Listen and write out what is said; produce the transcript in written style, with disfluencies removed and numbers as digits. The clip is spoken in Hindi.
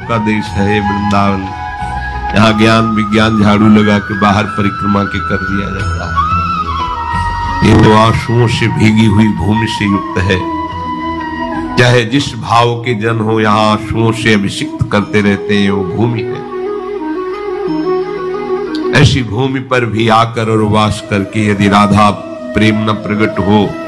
का देश है वृंदावन। यहाँ ज्ञान विज्ञान झाड़ू लगा के बाहर परिक्रमा के कर दिया जाता है। ये तो आंसुओं से भीगी हुई भूमि से युक्त है। चाहे जिस भाव के जन हो, यहाँ आंसुओं से अभिषिक्त करते रहते हैं, वो भूमि है। ऐसी भूमि पर भी आकर और वास करके यदि राधा प्रेम न प्रकट हो